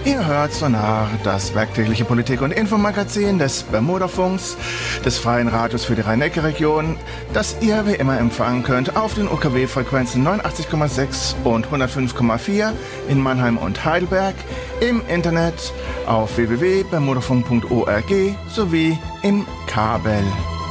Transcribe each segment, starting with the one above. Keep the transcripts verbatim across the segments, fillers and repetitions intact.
Ihr hört Sonar, das werktägliche Politik- und Infomagazin des Bermudafunks, des Freien Radios für die Rhein-Neckar-Region, das ihr wie immer empfangen könnt auf den U K W-Frequenzen neunundachtzig Komma sechs und hundertfünf Komma vier in Mannheim und Heidelberg, im Internet auf w w w punkt bermudafunk punkt org sowie im Kabel.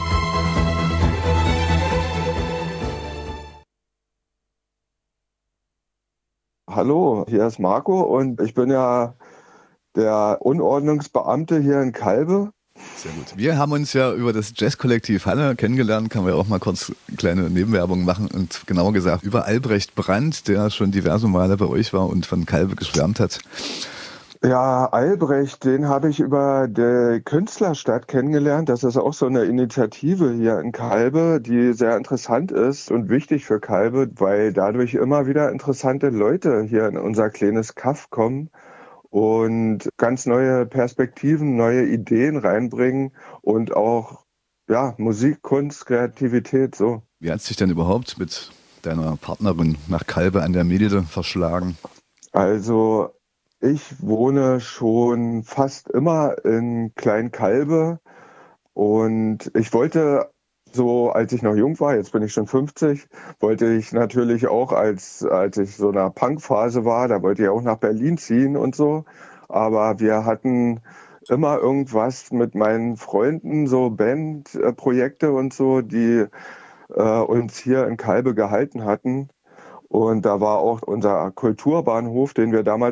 Hallo, hier ist Marco und ich bin ja der Unordnungsbeamte hier in Calbe. Sehr gut. Wir haben uns ja über das Jazzkollektiv Halle kennengelernt, kann man ja auch mal kurz eine kleine Nebenwerbung machen und genauer gesagt über Albrecht Brandt, der schon diverse Male bei euch war und von Calbe geschwärmt hat. Ja, Albrecht, den habe ich über die Künstlerstadt kennengelernt. Das ist auch so eine Initiative hier in Calbe, die sehr interessant ist und wichtig für Calbe, weil dadurch immer wieder interessante Leute hier in unser kleines Kaff kommen und ganz neue Perspektiven, neue Ideen reinbringen und auch ja, Musik, Kunst, Kreativität, so. Wie hat sich denn überhaupt mit deiner Partnerin nach Calbe an der Milde verschlagen? Also ich wohne schon fast immer in Klein-Calbe und ich wollte so, als ich noch jung war, jetzt bin ich schon fünfzig, wollte ich natürlich auch, als, als ich so in einer Punkphase war, da wollte ich auch nach Berlin ziehen und so. Aber wir hatten immer irgendwas mit meinen Freunden, so Bandprojekte und so, die äh, uns hier in Calbe gehalten hatten. Und da war auch unser Kulturbahnhof, den wir damals,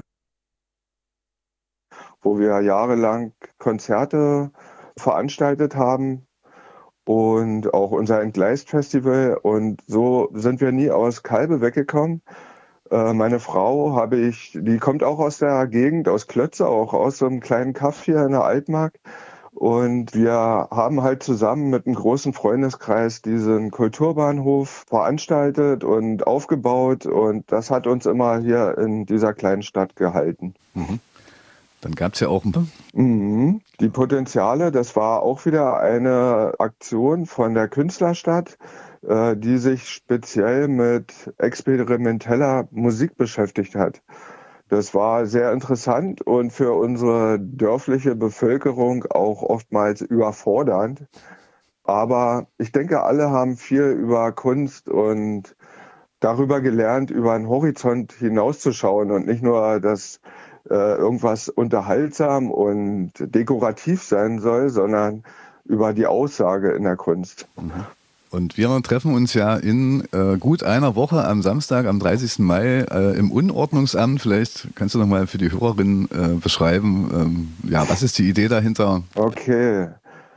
wo wir jahrelang Konzerte veranstaltet haben und auch unser Entgleist-Festival. Und so sind wir nie aus Calbe weggekommen. Äh, meine Frau habe ich, die kommt auch aus der Gegend, aus Klötze, auch aus so einem kleinen Kaff hier in der Altmark. Und wir haben halt zusammen mit einem großen Freundeskreis diesen Kulturbahnhof veranstaltet und aufgebaut. Und das hat uns immer hier in dieser kleinen Stadt gehalten. Mhm. Dann gab es ja auch ein paar. Mhm. Die Potenziale, das war auch wieder eine Aktion von der Künstlerstadt, äh, die sich speziell mit experimenteller Musik beschäftigt hat. Das war sehr interessant und für unsere dörfliche Bevölkerung auch oftmals überfordernd. Aber ich denke, alle haben viel über Kunst und darüber gelernt, über einen Horizont hinauszuschauen und nicht nur das irgendwas unterhaltsam und dekorativ sein soll, sondern über die Aussage in der Kunst. Und wir treffen uns ja in äh, gut einer Woche am Samstag, am dreißigsten Mai äh, im Unordnungsamt. Vielleicht kannst du noch mal für die Hörerinnen äh, beschreiben, ähm, ja, was ist die Idee dahinter? Okay,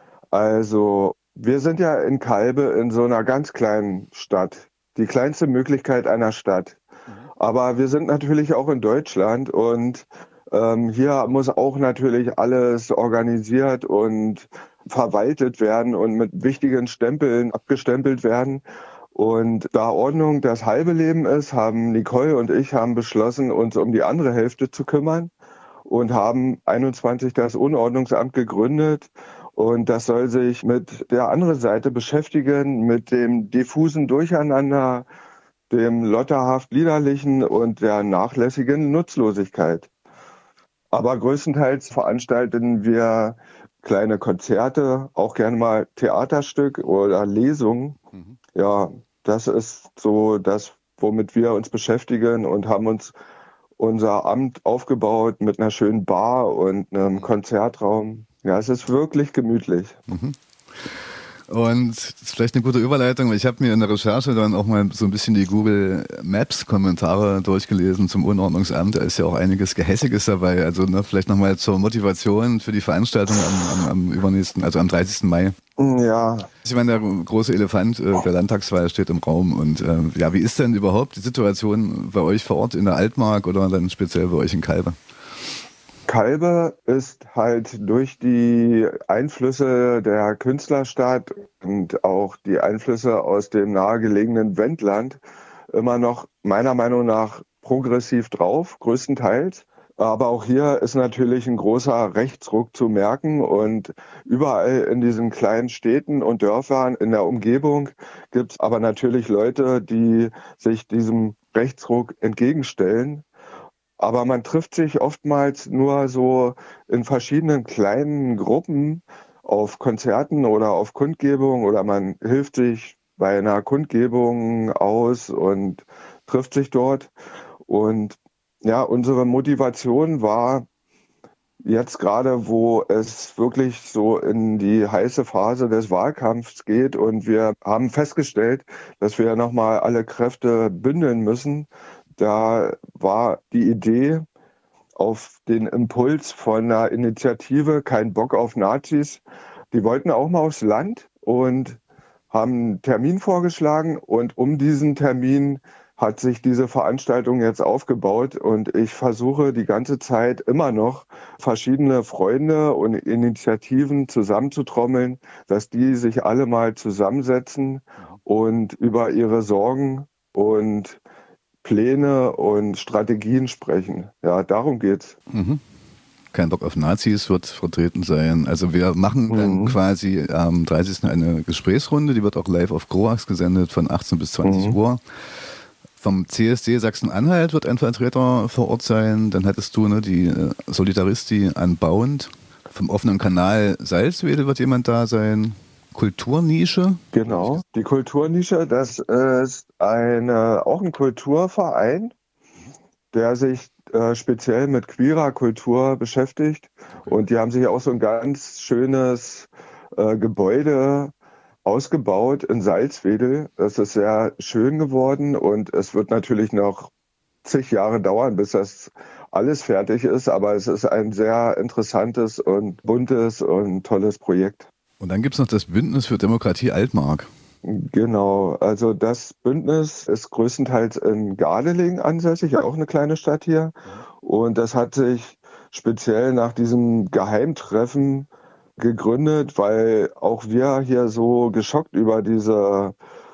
also wir sind ja in Calbe in so einer ganz kleinen Stadt. Die kleinste Möglichkeit einer Stadt. Aber wir sind natürlich auch in Deutschland und ähm, hier muss auch natürlich alles organisiert und verwaltet werden und mit wichtigen Stempeln abgestempelt werden. Und da Ordnung das halbe Leben ist, haben Nicole und ich haben beschlossen, uns um die andere Hälfte zu kümmern und haben einundzwanzig das Unordnungsamt gegründet. Und das soll sich mit der anderen Seite beschäftigen, mit dem diffusen Durcheinander, dem lotterhaft Liederlichen und der nachlässigen Nutzlosigkeit. Aber größtenteils veranstalten wir kleine Konzerte, auch gerne mal Theaterstück oder Lesungen. Mhm. Ja, das ist so das, womit wir uns beschäftigen und haben uns unser Amt aufgebaut mit einer schönen Bar und einem mhm. Konzertraum. Ja, es ist wirklich gemütlich. Mhm. Und das ist vielleicht eine gute Überleitung, weil ich habe mir in der Recherche dann auch mal so ein bisschen die Google Maps Kommentare durchgelesen zum Unordnungsamt. Da ist ja auch einiges Gehässiges dabei. Also ne, vielleicht nochmal zur Motivation für die Veranstaltung am, am, am übernächsten, also am dreißigsten Mai. Ja. Ich meine, der große Elefant äh, der Landtagswahl steht im Raum. Und äh, ja, wie ist denn überhaupt die Situation bei euch vor Ort in der Altmark oder dann speziell bei euch in Calbe? Calbe ist halt durch die Einflüsse der Künstlerstadt und auch die Einflüsse aus dem nahegelegenen Wendland immer noch meiner Meinung nach progressiv drauf, größtenteils. Aber auch hier ist natürlich ein großer Rechtsruck zu merken und überall in diesen kleinen Städten und Dörfern in der Umgebung gibt es aber natürlich Leute, die sich diesem Rechtsruck entgegenstellen. aber man trifft sich oftmals nur so in verschiedenen kleinen Gruppen auf Konzerten oder auf Kundgebungen oder man hilft sich bei einer Kundgebung aus und trifft sich dort. Und ja, unsere Motivation war jetzt gerade, wo es wirklich so in die heiße Phase des Wahlkampfs geht und wir haben festgestellt, dass wir nochmal alle Kräfte bündeln müssen. Da war die Idee auf den Impuls von einer Initiative Kein Bock auf Nazis. Die wollten auch mal aufs Land und haben einen Termin vorgeschlagen und um diesen Termin hat sich diese Veranstaltung jetzt aufgebaut und ich versuche die ganze Zeit immer noch verschiedene Freunde und Initiativen zusammenzutrommeln, dass die sich alle mal zusammensetzen und über ihre Sorgen und Pläne und Strategien sprechen. Ja, darum geht's. Mhm. Kein Bock auf Nazis wird vertreten sein. Also wir machen mhm. dann quasi am dreißigsten eine Gesprächsrunde, die wird auch live auf Groax gesendet von achtzehn bis zwanzig mhm. Uhr. Vom C S D Sachsen-Anhalt wird ein Vertreter vor Ort sein. Dann hattest du ne, die Solidaristi Unbound. Vom offenen Kanal Salzwedel wird jemand da sein. Kulturnische? Genau, die Kulturnische, das ist eine, auch ein Kulturverein, der sich äh, speziell mit queerer Kultur beschäftigt. Okay. Und die haben sich auch so ein ganz schönes äh, Gebäude ausgebaut in Salzwedel. Das ist sehr schön geworden und es wird natürlich noch zig Jahre dauern, bis das alles fertig ist, aber es ist ein sehr interessantes und buntes und tolles Projekt. Und dann gibt es noch das Bündnis für Demokratie Altmark. Genau, also das Bündnis ist größtenteils in Gardelegen ansässig, auch eine kleine Stadt hier. Und das hat sich speziell nach diesem Geheimtreffen gegründet, weil auch wir hier so geschockt über diese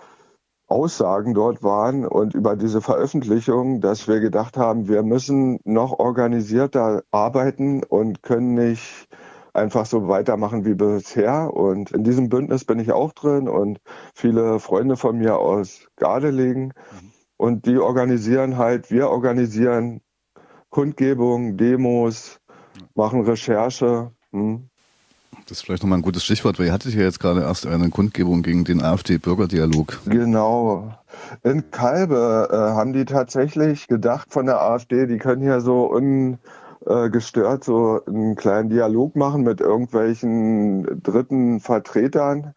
Aussagen dort waren und über diese Veröffentlichung, dass wir gedacht haben, wir müssen noch organisierter arbeiten und können nicht einfach so weitermachen wie bisher. Und in diesem Bündnis bin ich auch drin und viele Freunde von mir aus Gardelegen. Und die organisieren halt, wir organisieren Kundgebungen, Demos, machen Recherche. Hm. Das ist vielleicht nochmal ein gutes Stichwort, weil ihr hattet ja jetzt gerade erst eine Kundgebung gegen den AfD-Bürgerdialog. Genau. In Kalbe äh, haben die tatsächlich gedacht von der AfD, die können hier so ungestört so einen kleinen Dialog machen mit irgendwelchen dritten Vertretern.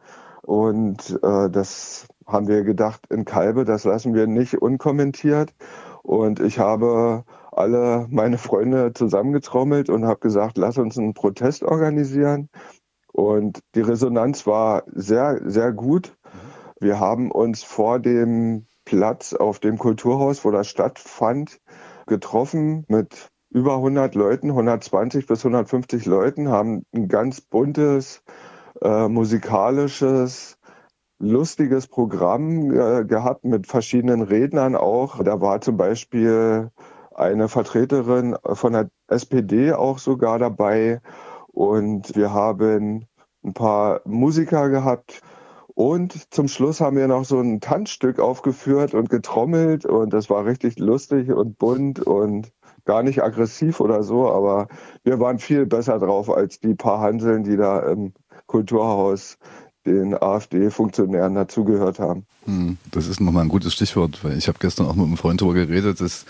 Und äh, das haben wir gedacht in Kalbe, das lassen wir nicht unkommentiert. Und ich habe alle meine Freunde zusammengetrommelt und habe gesagt, lass uns einen Protest organisieren. Und die Resonanz war sehr, sehr gut. Wir haben uns vor dem Platz auf dem Kulturhaus, wo das stattfand, getroffen mit über hundert Leuten, hundertzwanzig bis hundertfünfzig Leuten, haben ein ganz buntes, äh, musikalisches, lustiges Programm äh, gehabt mit verschiedenen Rednern auch. Da war zum Beispiel eine Vertreterin von der S P D auch sogar dabei und wir haben ein paar Musiker gehabt und zum Schluss haben wir noch so ein Tanzstück aufgeführt und getrommelt und das war richtig lustig und bunt und gar nicht aggressiv oder so, aber wir waren viel besser drauf als die paar Hanseln, die da im Kulturhaus den AfD-Funktionären dazugehört haben. Das ist nochmal ein gutes Stichwort, weil ich habe gestern auch mit einem Freund darüber geredet, dass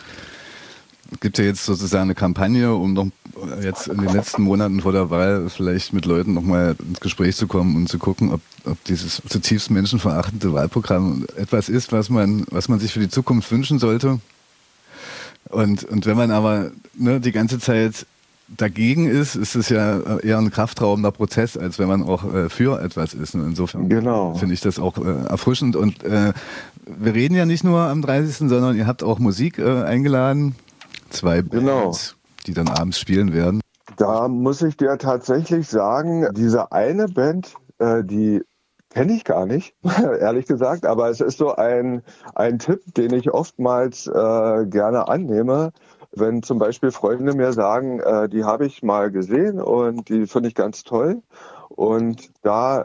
es gibt ja jetzt sozusagen eine Kampagne, um noch jetzt in den letzten Monaten vor der Wahl vielleicht mit Leuten nochmal ins Gespräch zu kommen und zu gucken, ob, ob dieses zutiefst menschenverachtende Wahlprogramm etwas ist, was man, was man sich für die Zukunft wünschen sollte. Und, und wenn man aber ne, die ganze Zeit dagegen ist, ist es ja eher ein kraftraubender Prozess, als wenn man auch äh, für etwas ist. Und insofern genau. finde ich das auch äh, erfrischend. Und äh, wir reden ja nicht nur am dreißigsten, sondern ihr habt auch Musik äh, eingeladen. Zwei Bands, genau. die dann abends spielen werden. Da muss ich dir tatsächlich sagen, diese eine Band, äh, die kenne ich gar nicht, ehrlich gesagt, aber es ist so ein, ein Tipp, den ich oftmals äh, gerne annehme, wenn zum Beispiel Freunde mir sagen, äh, die habe ich mal gesehen und die finde ich ganz toll. Und da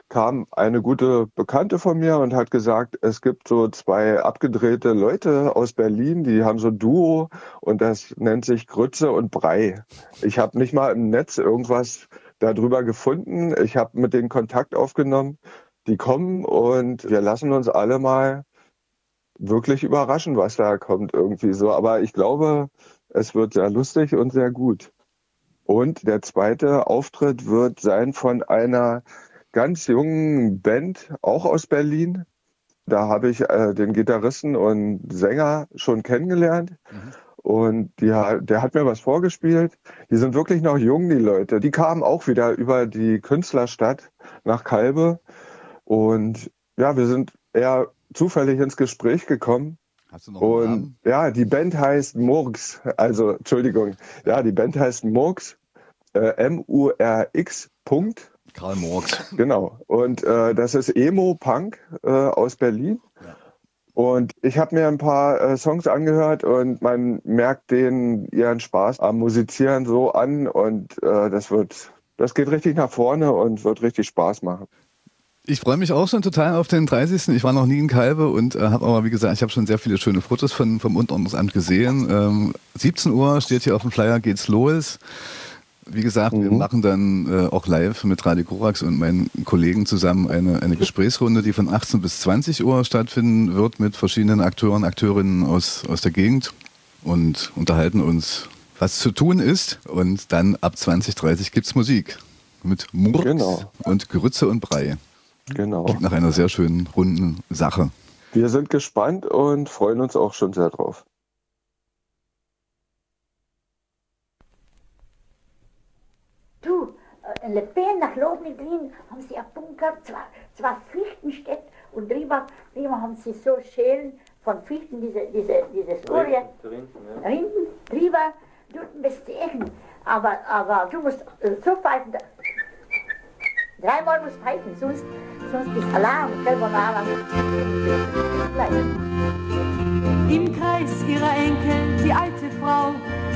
kam eine gute Bekannte von mir und hat gesagt, es gibt so zwei abgedrehte Leute aus Berlin, die haben so ein Duo und das nennt sich Grütze und Brei. Ich habe nicht mal im Netz irgendwas darüber gefunden. Ich habe mit denen Kontakt aufgenommen. Die kommen und wir lassen uns alle mal wirklich überraschen, was da kommt irgendwie so. Aber ich glaube, es wird sehr lustig und sehr gut. Und der zweite Auftritt wird sein von einer ganz jungen Band, auch aus Berlin. Da habe ich äh, den Gitarristen und Sänger schon kennengelernt. Mhm. Und die, der hat mir was vorgespielt. Die sind wirklich noch jung, die Leute. Die kamen auch wieder über die Künstlerstadt nach Kalbe. Und ja, wir sind eher zufällig ins Gespräch gekommen. Hast du noch einen Und Namen? ja, die Band heißt Murks. Also, Entschuldigung. Ja, die Band heißt Murks. Äh, M U R X. Punkt. Karl Murks. Genau. Und äh, das ist Emo-Punk äh, aus Berlin. Ja. Und ich habe mir ein paar äh, Songs angehört und man merkt denen ihren Spaß am Musizieren so an. Und äh, das wird, das geht richtig nach vorne und wird richtig Spaß machen. Ich freue mich auch schon total auf den dreißigsten Ich war noch nie in Kalbe und äh, habe aber, wie gesagt, ich habe schon sehr viele schöne Fotos von, vom Unterordnungsamt gesehen. Ähm, siebzehn Uhr steht hier auf dem Flyer, geht's los. Wie gesagt, mhm. wir machen dann äh, auch live mit Radio Korax und meinen Kollegen zusammen eine, eine Gesprächsrunde, die von achtzehn bis zwanzig Uhr stattfinden wird mit verschiedenen Akteuren, Akteurinnen aus, aus der Gegend und unterhalten uns, was zu tun ist. Und dann ab zwanzig Uhr dreißig gibt's Musik mit Murks genau. und Grütze und Brei. Genau. Klingt nach einer sehr schönen, runden Sache. Wir sind gespannt und freuen uns auch schon sehr drauf. Du, in Lepen nach Lobnitrin haben sie einen Bunker, zwei, zwei Fichtenstädt und drüber, drüber haben sie so Schälen von Fichten, diese, diese, dieses Urien, ja. hinten, drüber, dort bist du echt. Aber, aber du musst äh, so pfeifen, da, dreimal musst du pfeifen, sonst, sonst ist Alarm, Alarm. Im Kreis ihrer Enkel, die alte Frau,